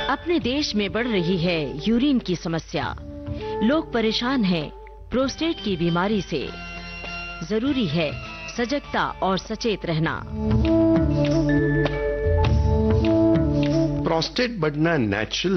अपने देश में बढ़ रही है यूरिन की समस्या। लोग परेशान हैं प्रोस्टेट की बीमारी से। जरूरी है सजगता और सचेत रहना। प्रोस्टेट बढ़ना नेचुरल